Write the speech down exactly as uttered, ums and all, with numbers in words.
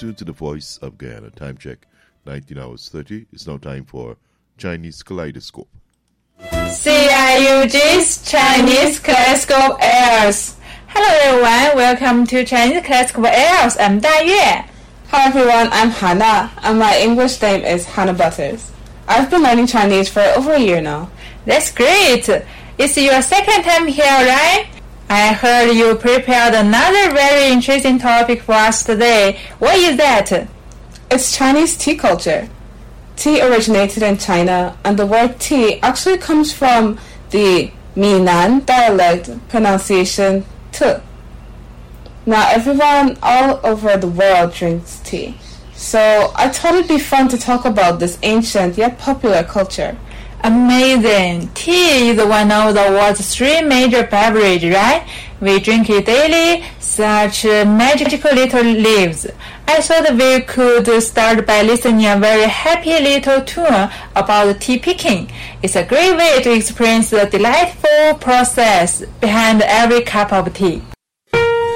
tuned to the Voice of Guyana. Time check, nineteen hours thirty. It's now time for Chinese Kaleidoscope. C I U G's Chinese Kaleidoscope Airs. Hello everyone, welcome to Chinese Kaleidoscope Airs. I'm Da Yue. Hi everyone, I'm Hannah, and my English name is Hannah Butters. I've been learning Chinese for over a year now. That's great. It's your second time here, right? I heard you prepared another very interesting topic for us today. What is that? It's Chinese tea culture. Tea originated in China, and the word tea actually comes from the Minnan dialect pronunciation te. Now everyone all over the world drinks tea. So I thought it'd be fun to talk about this ancient yet popular culture. Amazing! Tea is one of the world's three major beverages, right? We drink it daily, such magical little leaves. I thought we could start by listening a very happy little tune about tea picking. It's a great way to experience the delightful process behind every cup of tea.